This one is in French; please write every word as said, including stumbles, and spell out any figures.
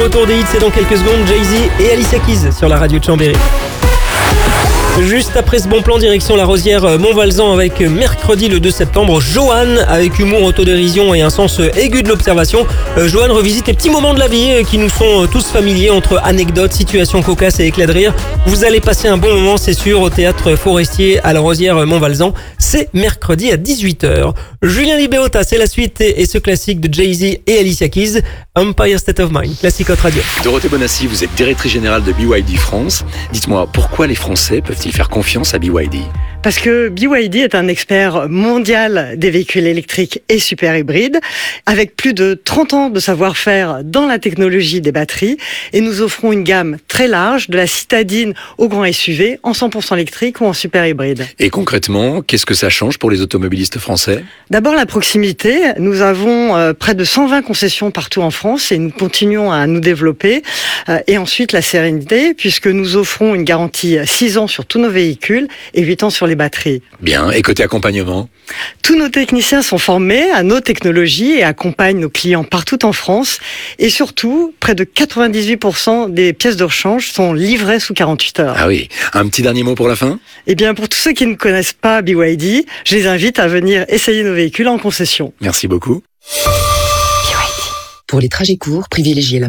Autour des hits, c'est dans quelques secondes, Jay-Z et Alicia Keys sur la radio de Chambéry. Juste après ce bon plan, direction la Rosière Montvalzan avec mercredi le deux septembre, Johan avec humour, autodérision et un sens aigu de l'observation. Euh, Johan revisite les petits moments de la vie qui nous sont tous familiers entre anecdotes, situations cocasses et éclats de rire. Vous allez passer un bon moment, c'est sûr, au théâtre Forestier à la Rosière Montvalzan. C'est mercredi à dix-huit heures. Julien Libéota, c'est la suite et ce classique de Jay-Z et Alicia Keys, Empire State of Mind, classique Hot Radio. Dorothée Bonassi, vous êtes directrice générale de B Y D France. Dites-moi, pourquoi les Français peuvent-ils faire confiance à B Y D? Parce que B Y D est un expert mondial des véhicules électriques et super hybrides, avec plus de trente ans de savoir-faire dans la technologie des batteries, et nous offrons une gamme très large, de la citadine au grand S U V, en cent pour cent électrique ou en super hybride. Et concrètement, qu'est-ce que ça change pour les automobilistes français? D'abord la proximité, nous avons euh, près de cent vingt concessions partout en France et nous continuons à nous développer. Euh, et ensuite la sérénité, puisque nous offrons une garantie six ans sur tous nos véhicules et huit ans sur les batteries. Bien, et côté accompagnement? Tous nos techniciens sont formés à nos technologies et accompagnent nos clients partout en France. Et surtout, près de quatre-vingt-dix-huit pour cent des pièces de rechange sont livrées sous quarante-huit heures. Ah oui, un petit dernier mot pour la fin? Eh bien, pour tous ceux qui ne connaissent pas B Y D, je les invite à venir essayer nos véhicules en concession. Merci beaucoup. Pour les trajets courts, privilégiez la